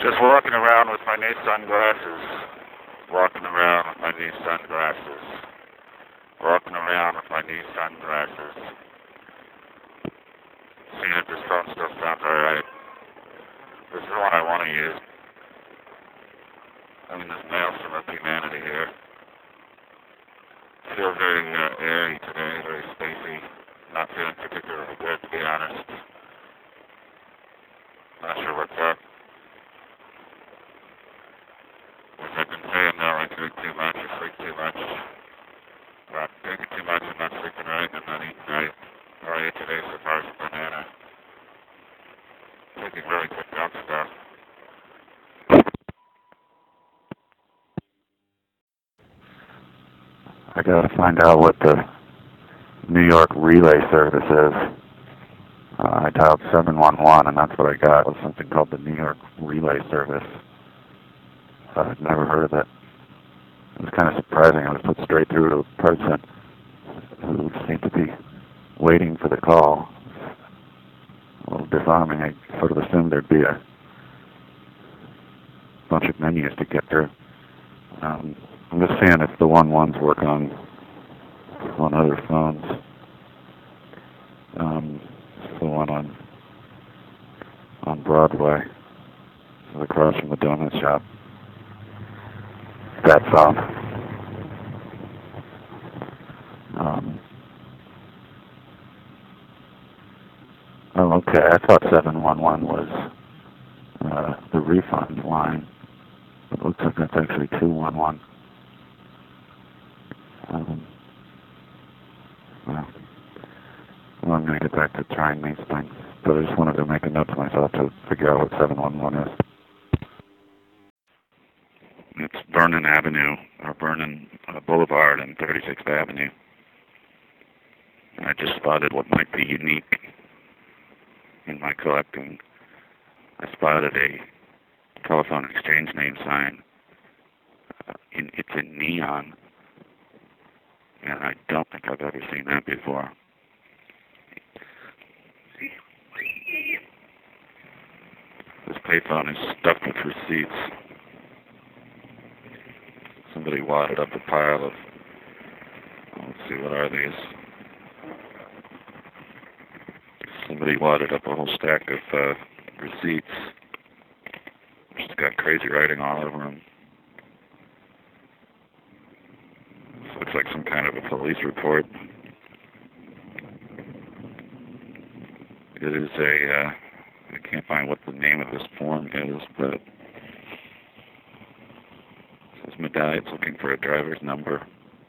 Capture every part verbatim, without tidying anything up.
Just walking around with my new sunglasses. Walking around with my new sunglasses. Walking around with my new sunglasses. Seeing if this phone still sounds alright. This is the one I want to use. I mean, this mail's from Up Humanity here. Feel very uh, airy today, very spacey. Not feeling particularly good, to be honest. Not sure what's up. As I've been saying now, I drink too much, I sleep too much. Well, I'm drinking too much, I'm not sleeping right, I'm not eating right. All I ate today so far is a banana. Taking really good dump stuff. I gotta find out what the New York relay service is. Uh, I dialed seven one one and that's what I got, was something called the New York relay service. Uh, I'd never heard of it. It was kind of surprising. I was put straight through to a person who seemed to be waiting for the call. A little disarming. I sort of assumed there'd be a bunch of menus to get through. Um, I'm just seeing if the one ones work on on other phones. Um, it's the one on on Broadway, across from the donut shop. That's off. Um, oh, okay. I thought seven one one was uh, the refund line. It looks like that's actually two one one. Um, well, well, I'm going to get back to trying these things, but I just wanted to make a note to myself to figure out what seven one one is. It's Vernon Avenue, or Vernon uh, Boulevard and thirty-sixth Avenue. I just spotted what might be unique in my collecting. I spotted a telephone exchange name sign. Uh, in, it's in neon, and I don't think I've ever seen that before. This payphone is stuffed with receipts. Somebody wadded up a pile of, let's see, what are these? Somebody wadded up a whole stack of uh, receipts. Just got crazy writing all over them. This looks like some kind of a police report. It is a, uh, I can't find what the name of this form is, but it says Medallion's looking for a driver's number,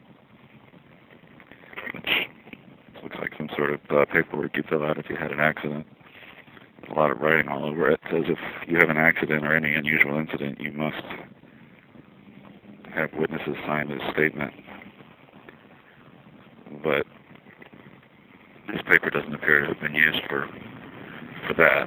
which looks like some sort of uh, paperwork you fill out if you had an accident. There's a lot of writing all over it. It says if you have an accident or any unusual incident, you must have witnesses sign this statement. But this paper doesn't appear to have been used for for that.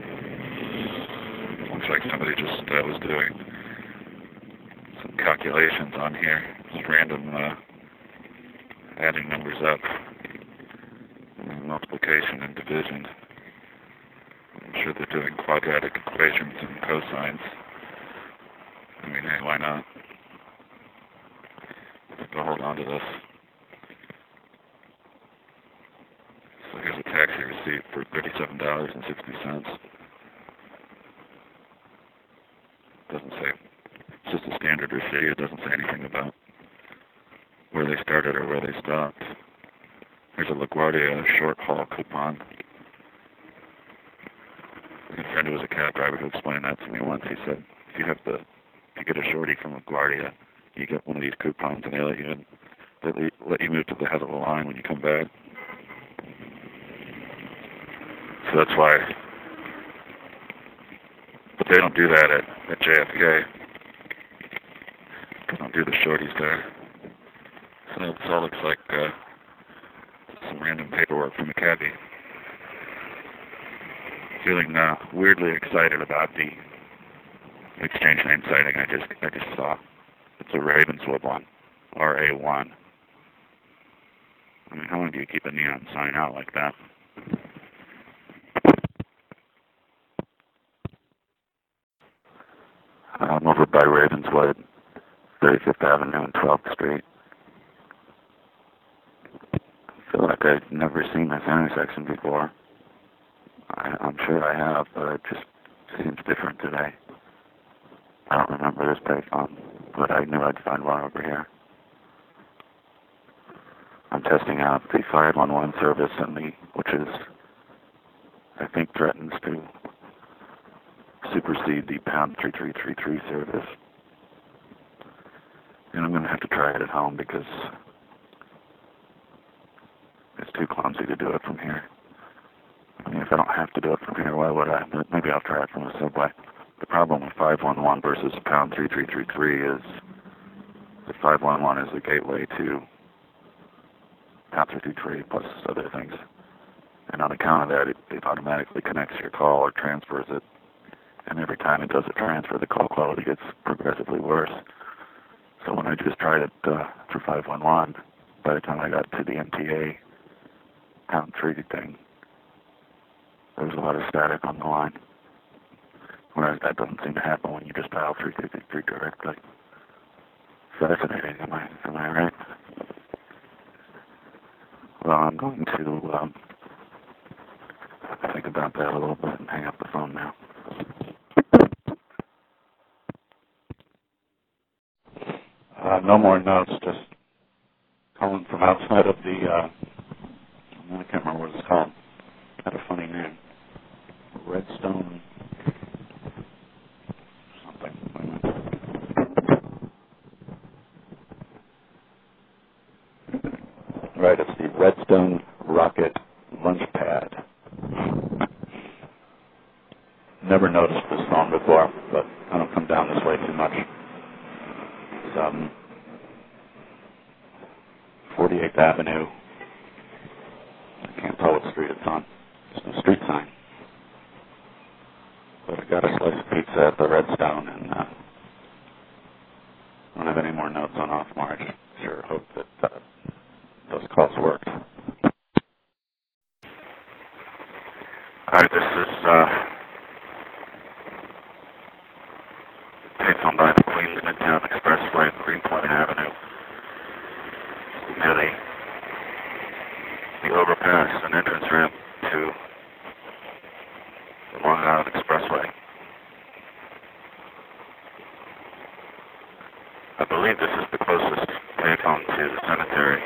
Looks like somebody just uh, was doing some calculations on here, just random uh, adding numbers up, and multiplication and division. I'm sure they're doing quadratic equations and cosines. I mean, hey, why not? I'll hold on to this. So here's a taxi receipt for thirty-seven dollars and sixty cents. Doesn't say, it's just a standard receipt. It doesn't say anything about where they started or where they stopped. Here's a LaGuardia short haul coupon. My friend who was a cab driver who explained that to me once. He said, if you have the, if you get a shorty from LaGuardia, you get one of these coupons and they let you in, they let you move to the head of the line when you come back. So that's why, but they don't do that at, at J F K. They don't do the shorties there. So this all looks like uh, some random paperwork from a cabbie. Feeling uh, weirdly excited about the exchange name sighting I just I just saw. It's a Ravenswood one, R A one. I mean, how long do you keep a neon sign out like that? I'm over by Ravenswood, thirty-fifth Avenue and twelfth Street. I feel like I've never seen this intersection before. I, I'm sure I have, but it just seems different today. I don't remember this payphone, but I knew I'd find one over here. I'm testing out the five one one service, and the, which is, I think, threatens to supersede the pound three three three three service. And I'm going to have to try it at home because it's too clumsy to do it from here. I mean, if I don't have to do it from here, why would I? But maybe I'll try it from the subway. The problem with five one one versus pound three three three three is the five one one is the gateway to pound three three three plus other things. And on account of that, it, it automatically connects your call or transfers it. And every time it does a transfer, the call quality gets progressively worse. So when I just tried it uh, for five one one, by the time I got to the M T A pound three thing, there was a lot of static on the line. Whereas that doesn't seem to happen when you just dial three three three directly. Fascinating, am I, am I right? Well, I'm going to um, think about that a little bit and hang up the phone now. Uh, no more notes, just calling from outside of the, uh, I can't remember what it's called. It had a funny name. Redstone something. Right, it's the Redstone Rocket Launch Pad. Never noticed this phone before, but I don't come down this way too much. It's um, forty-eighth Avenue. I can't tell what street it's on. There's no street sign. But I got a slice of pizza at the Redstone, and uh, I don't have any more notes on Off March. Sure hope that uh, those calls worked. Alright, this is uh, payphone by the Queens Midtown Expressway and Greenpoint Avenue. Near the, the overpass and entrance ramp to the Long Island Expressway. I believe this is the closest payphone to the cemetery.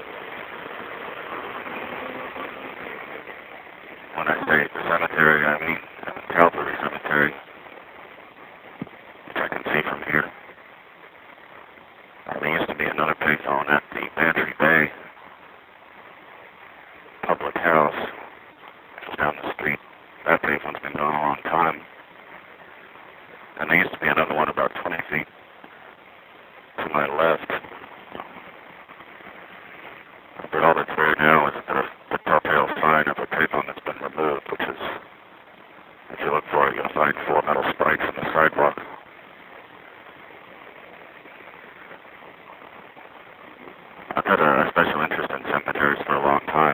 When I say the cemetery, I mean the Calvary Cemetery, which I can see from here. Uh, there used to be another payphone at the Bantry Bay Public House, which is down the street. That payphone's been gone a long time. And there used to be another one about twenty feet to my left. But all that's there now is the, the telltale sign of a payphone that's been removed, which is, if you look for it, you'll find four metal spikes in the sidewalk. I've had a special interest in cemeteries for a long time.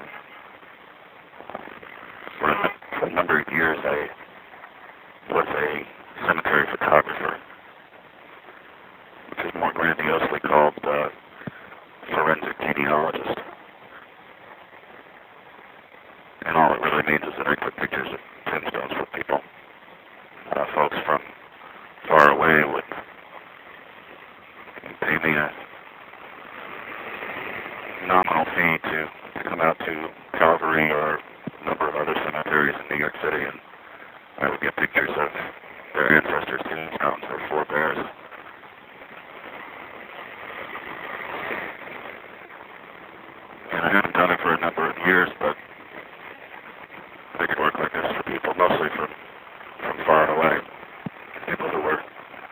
For a, for a number of years, I was a cemetery photographer, which is more grandiosely called uh, forensic genealogist. And all it really means is that I took pictures of tombstones for people. Uh, folks from far away would pay me a nominal fee to, to come out to Calvary or a number of other cemeteries in New York City, and I would get pictures of their ancestors' tombstones or forebears. And I haven't done it for a number of years, but I could work like this for people, mostly from, from far away. People who were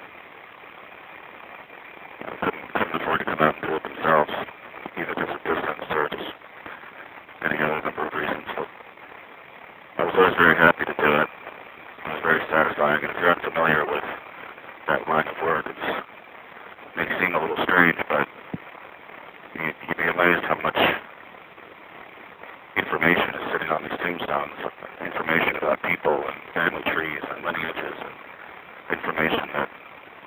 uh, couldn't, couldn't afford to come out and do it themselves, either because of distance or just any other number of reasons. But I was always very happy to do it. It was very satisfying, and if you're unfamiliar with that line of work, it's, it may seem a little strange, but you, you'd be amazed how much information is sitting on these tombstones, information about people and family trees and lineages and information that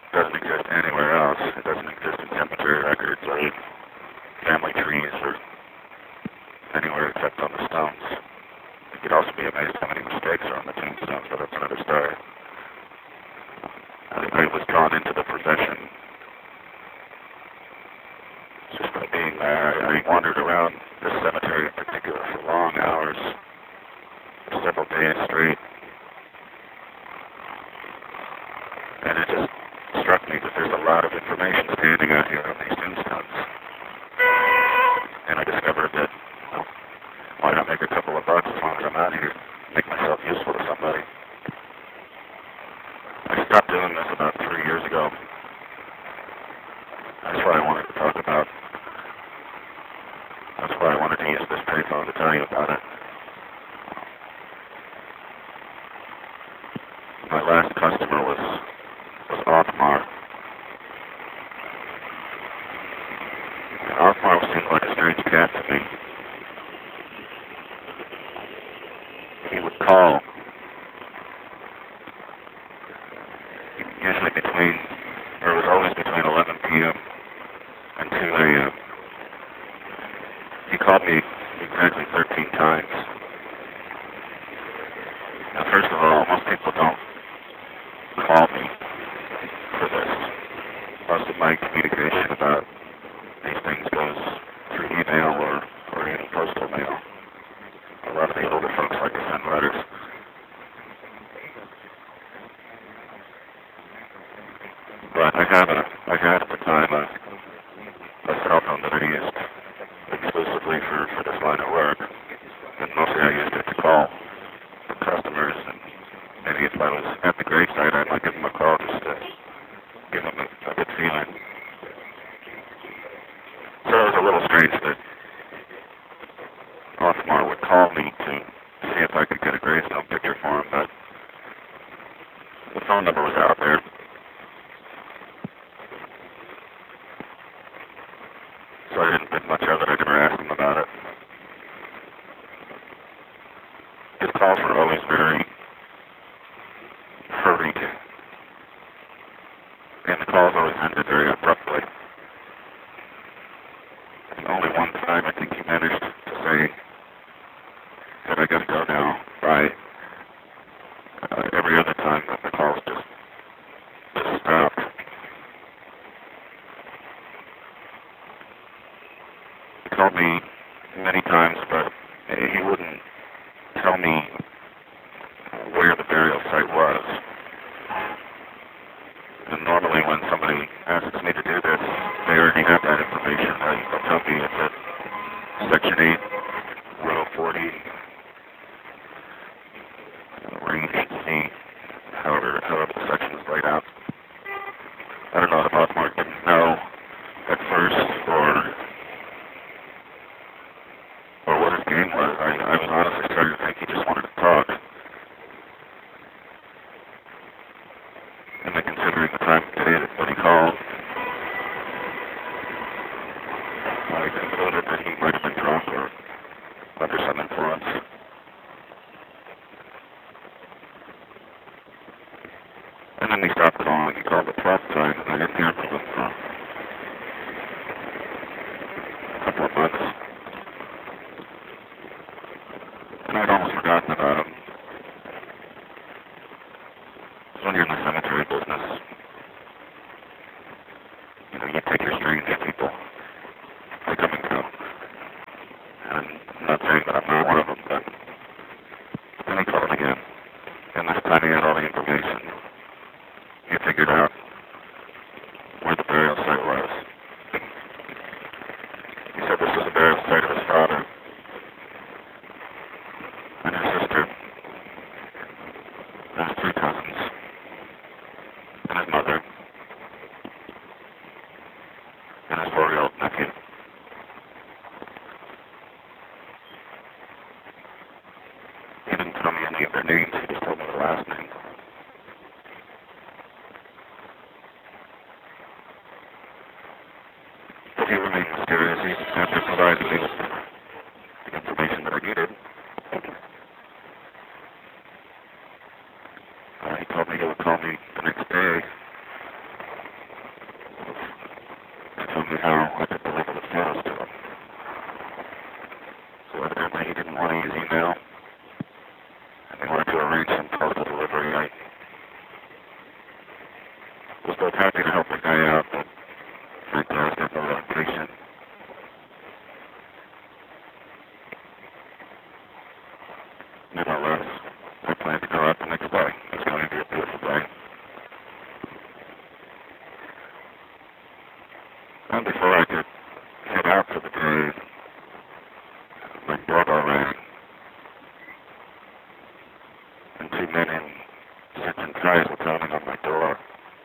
superstar. I, I was drawn into the profession just by being there. I, I wandered around the cemetery in particular for long hours, several days straight, and it just struck me that there's a lot of information standing out here on these tombstones. And I discovered that, well, why not make a couple of bucks as long as I'm out here, make myself useful to somebody. I stopped doing this about three years ago. That's what I wanted to talk about. That's why I wanted to use this payphone to tell you about it. My last customer was was Othmar. And Othmar seemed like a strange cat to me. He would call, usually between, or it was always between eleven p.m. and two a.m. He called me exactly thirteen times. Now, first of all, most people don't call me for this. Most of my communication about these things goes through email or, or even postal mail. A lot of the older folks like to send letters. But I had a, I had at the time a, a cell phone that I used exclusively for, for this line of work. And mostly I used it to call the customers, and maybe if I was at the gravesite, I might give them a call just to give them a, a good feeling. So it was a little strange that Othmar would call me to see if I could get a gravestone picture for him, but the phone number was out there. So I didn't think much of it. I never asked him about it. His calls were always very hurried, and the calls always ended very abruptly. And only one time I think he managed to say that I gotta go now. Bye. Uh, every other time the calls just, just stopped. He called me many times, but he wouldn't tell me where the burial site was. And normally when somebody asks me to do this, they already have that information. They'll tell me it's at Section eight, Row forty, Range C, however, however the section is laid out. I don't know if Othmar didn't know at first, or or what his game was. I, I was honestly starting to think he just wanted to talk. And then considering the time it is when he called, I concluded that he might have been drunk or under some influence. And then he stopped calling. He called the twelfth time, and I didn't hear from him for a couple of months. And I'd almost forgotten about him. When you're in the cemetery business, you know, you take your strange people. They come and go. And I'm not saying that I'm not one of them, but then he called again. And this time he had all the information. He figured out where the burial site was. He said this was the burial site of his father and his sister and his three cousins and his mother and his four-year-old nephew. He didn't tell me any of their names, he just told me the last name. But he remained mysterious. He after provided me with the information that I needed. Uh, he told me he would call me the next day to tell me how I could deliver the photos to him. So evidently he didn't want to use email, and he wanted to arrange some postal delivery. I And before I could head out for the grave, my doorbell rang, and two men in suits and ties were pounding on my door.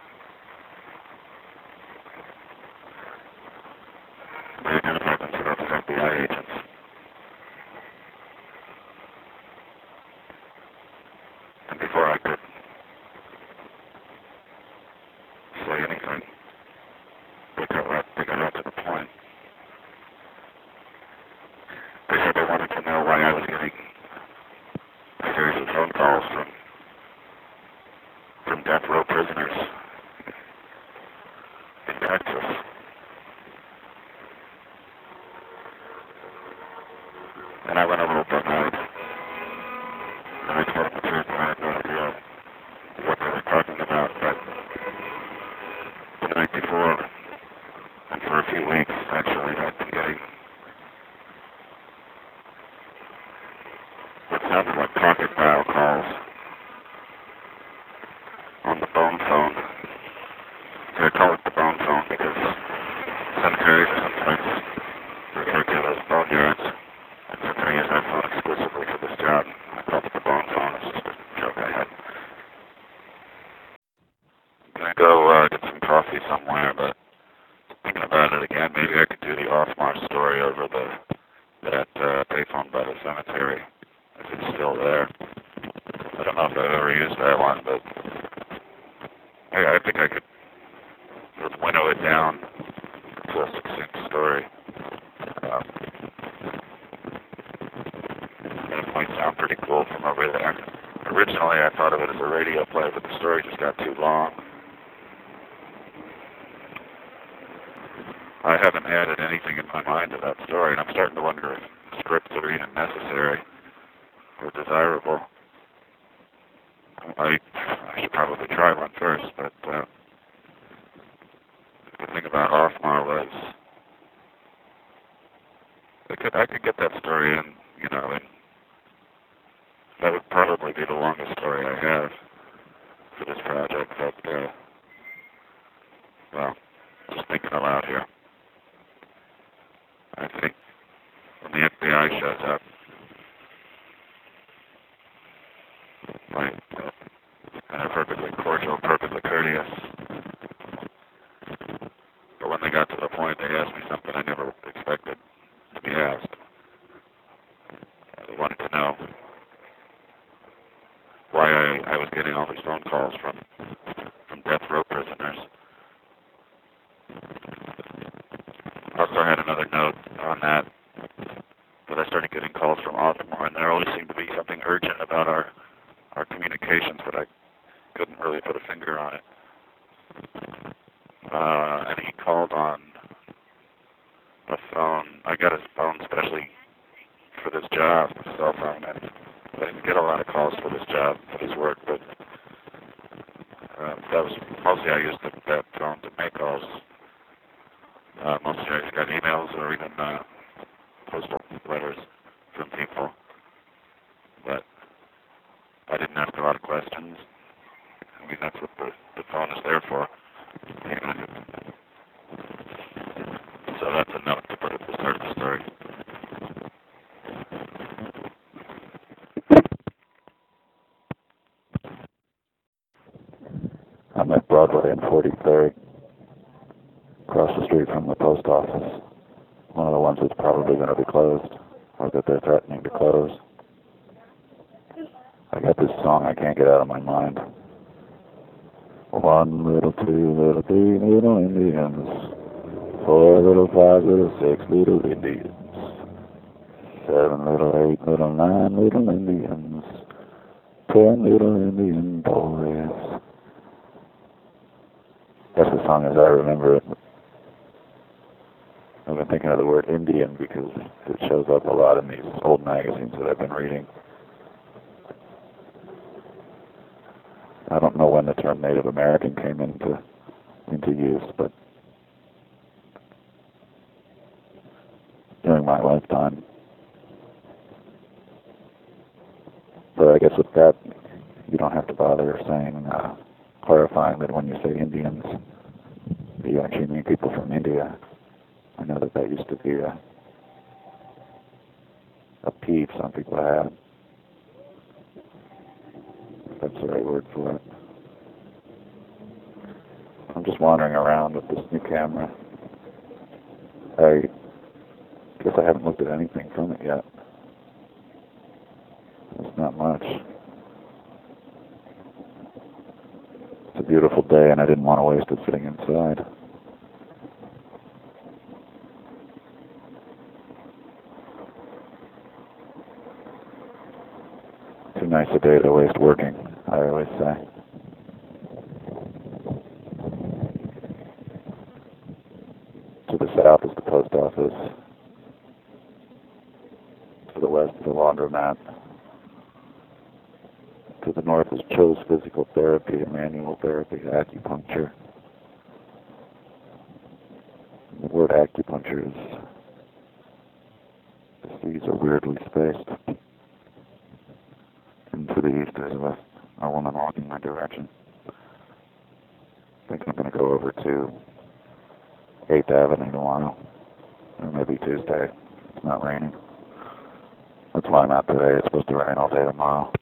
They identified themselves as F B I agents. And before I could say anything, they got right, they got right to the point. They said they wanted to know why I was getting a series of phone calls from from death row prisoners in Texas. And I went a little bug-eyed. And I told them the truth, and I had no idea what they were talking about. But the night before, and for a few weeks, actually, I'd been getting what sounded like pocket dial calls on the bone phone. So I call it the bone phone because cemeteries are sometimes referred to as boneyards. And since I use that phone exclusively for this job, I called it the bone phone. It's just a joke I had. I'm gonna go uh, get some coffee somewhere, but thinking about it again, maybe I could do the Othmar story over the that uh, payphone by the cemetery, if it's still there. I don't know if I've ever used that one, but I, I think I could sort of winnow it down to a succinct story. Um, and it might sound pretty cool from over there. Originally, I thought of it as a radio play, but the story just got too long. I haven't added anything in my mind to that story, and I'm starting to wonder if scripts are even necessary or desirable. I, I should probably try one first, but uh, the thing about Othmar was I could, I could get that story in, you know, and that would probably be the longest story I have for this project, but, uh, well, just thinking aloud here. I think when the F B I shows up, like, uh, and they're perfectly cordial, perfectly courteous, but when they got to the point, they asked me something I never expected to be asked. They wanted to know why I, I was getting all these phone calls from from death row prisoners. Also, I had another note on that, that I started getting calls from Othmar, and there always seemed to be something urgent about our, our communications, but I couldn't really put a finger on it. Uh, and he called on a phone. I got his phone specially for this job, a cell phone, and I didn't get a lot of calls for this job, for this work, but uh, that was mostly I used the, that phone to make calls. Uh, mostly I got emails or even uh, postal letters from people, but I didn't ask a lot of questions. I mean, that's what the, the phone is there for. So that's a note to put at the start of the story. I'm at Broadway and forty-third, across the street from the post office. One of the ones that's probably going to be closed, or that they're threatening to close. I got this song I can't get out of my mind. One little, two little, three little Indians. Four little, five little, six little Indians. Seven little, eight little, nine little Indians. Ten little Indian boys. That's the song as I remember it. I've been thinking of the word Indian because it shows up a lot in these old magazines that I've been reading. I don't know when the term Native American came into into use, but during my lifetime. But I guess with that, you don't have to bother saying, uh, clarifying that when you say Indians, you actually mean people from India. I know that that used to be a, a peeve some people had. If that's the right word for it. I'm just wandering around with this new camera. I guess I haven't looked at anything from it yet. It's not much. It's a beautiful day and I didn't want to waste it sitting inside. Too nice a day to waste working, I always say. To the south is the post office. To the west is the laundromat. To the north is Cho's Physical Therapy, Manual Therapy, Acupuncture. The word acupuncture is, the C's are weirdly spaced. And to the east is a, a woman walking my direction. I think I'm going to go over to eighth Avenue tomorrow, or maybe Tuesday. It's not raining. That's why I'm out today. It's supposed to rain all day tomorrow.